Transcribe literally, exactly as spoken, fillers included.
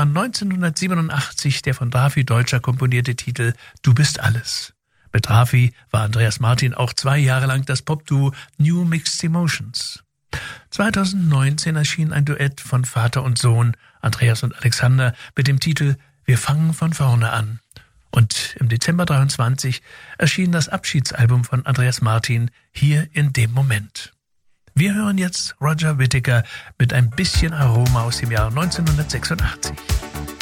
war neunzehnhundertsiebenundachtzig der von Drafi Deutscher komponierte Titel »Du bist alles«. Mit Drafi war Andreas Martin auch zwei Jahre lang das Popduo New Mixed Emotions. zweitausendneunzehn erschien ein Duett von Vater und Sohn, Andreas und Alexander, mit dem Titel »Wir fangen von vorne an«. Und im Dezember dreiundzwanzig erschien das Abschiedsalbum von Andreas Martin »Hier in dem Moment«. Wir hören jetzt Roger Whittaker mit ein bisschen Aroma aus dem Jahr neunzehnhundertsechsundachtzig.